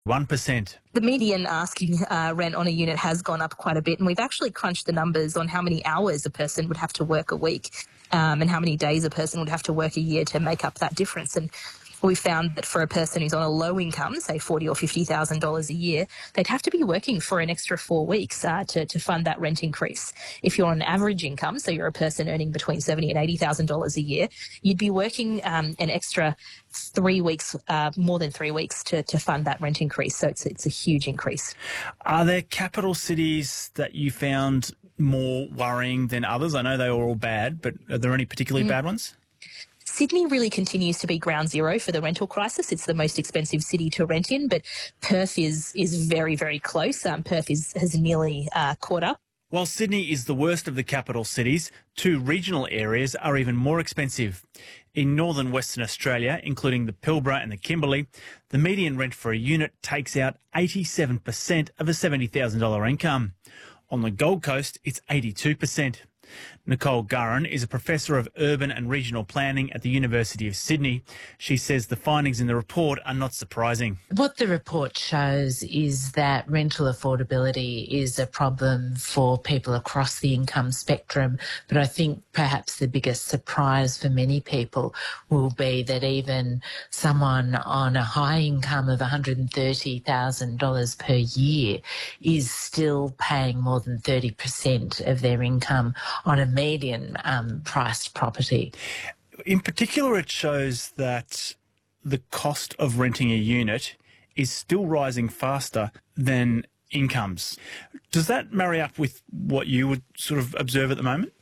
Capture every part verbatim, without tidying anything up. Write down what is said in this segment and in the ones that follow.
one percent. The median asking uh, rent on a unit has gone up quite a bit, and we've actually crunched the numbers on how many hours a person would have to work a week um, and how many days a person would have to work a year to make up that difference. And we found that for a person who's on a low income, say forty thousand dollars or fifty thousand dollars a year, they'd have to be working for an extra four weeks uh, to, to fund that rent increase. If you're on an average income, so you're a person earning between seventy thousand dollars and eighty thousand dollars a year, you'd be working um, an extra three weeks, uh, more than three weeks to, to fund that rent increase. So it's, it's a huge increase. Are there capital cities that you found more worrying than others? I know they were all bad, but are there any particularly mm. bad ones? Sydney really continues to be ground zero for the rental crisis. It's the most expensive city to rent in, but Perth is is very, very close. Um, Perth is, has nearly uh, caught up. While Sydney is the worst of the capital cities, two regional areas are even more expensive. In northern Western Australia, including the Pilbara and the Kimberley, the median rent for a unit takes out eighty-seven percent of a seventy thousand dollars income. On the Gold Coast, it's eighty-two percent. Nicole Gurran is a professor of urban and regional planning at the University of Sydney. She says the findings in the report are not surprising. What the report shows is that rental affordability is a problem for people across the income spectrum, but I think perhaps the biggest surprise for many people will be that even someone on a high income of one hundred thirty thousand dollars per year is still paying more than thirty percent of their income on a median um, priced property. In particular, it shows that the cost of renting a unit is still rising faster than incomes. Does that marry up with what you would sort of observe at the moment?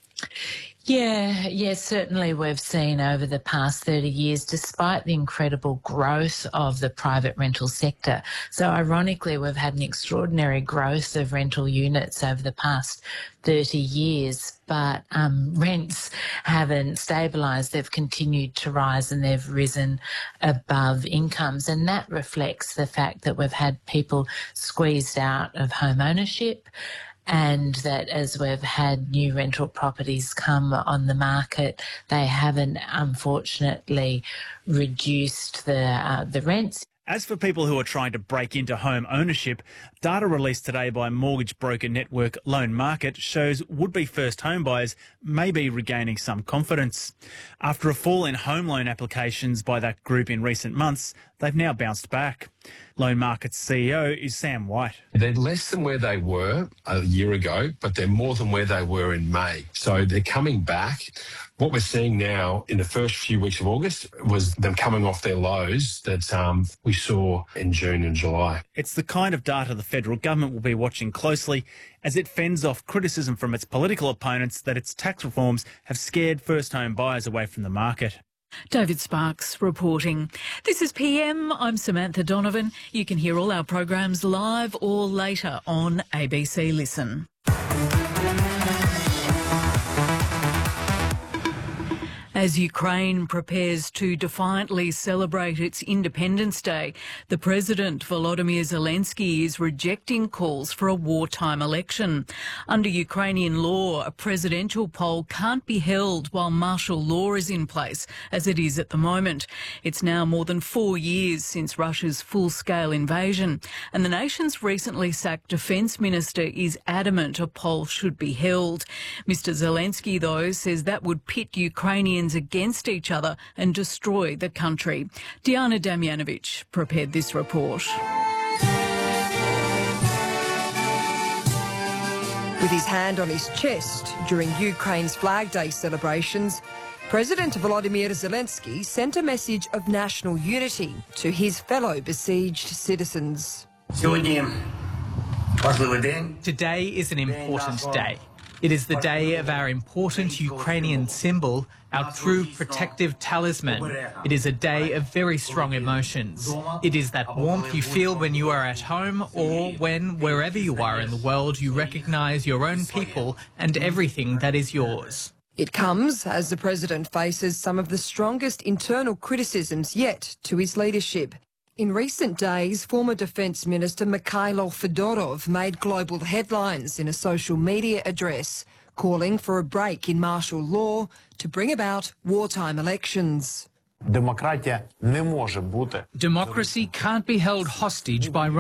Yeah, yeah, certainly we've seen over the past thirty years, despite the incredible growth of the private rental sector. So ironically, we've had an extraordinary growth of rental units over the past thirty years, but um, rents haven't stabilised. They've continued to rise and they've risen above incomes. And that reflects the fact that we've had people squeezed out of home ownership, and that as we've had new rental properties come on the market, they haven't unfortunately reduced the uh, the rents. As for people who are trying to break into home ownership, data released today by mortgage broker network Loan Market shows would-be first home buyers may be regaining some confidence. After a fall in home loan applications by that group in recent months, they've now bounced back. Loan Market's C E O is Sam White. They're less than where they were a year ago, but they're more than where they were in May. So they're coming back. What we're seeing now in the first few weeks of August was them coming off their lows that um, we saw in June and July. It's the kind of data the federal government will be watching closely as it fends off criticism from its political opponents that its tax reforms have scared first home buyers away from the market. David Sparks reporting. This is P M. I'm Samantha Donovan. You can hear all our programs live or later on A B C Listen. As Ukraine prepares to defiantly celebrate its Independence Day, the President, Volodymyr Zelensky, is rejecting calls for a wartime election. Under Ukrainian law, a presidential poll can't be held while martial law is in place, as it is at the moment. It's now more than four years since Russia's full-scale invasion, and the nation's recently sacked defence minister is adamant a poll should be held. Mister Zelensky, though, says that would pit Ukrainians against each other and destroy the country. Diana Damjanovic prepared this report. With his hand on his chest during Ukraine's Flag Day celebrations, President Volodymyr Zelensky sent a message of national unity to his fellow besieged citizens. Today is an important day. It is the day of our important Ukrainian symbol, our true protective talisman. It is a day of very strong emotions. It is that warmth you feel when you are at home or when, wherever you are in the world, you recognise your own people and everything that is yours. It comes as the president faces some of the strongest internal criticisms yet to his leadership. In recent days, former Defence Minister Mikhailo Fedorov made global headlines in a social media address, calling for a break in martial law to bring about wartime elections. Демократія не може бути. Democracy can't be held hostage by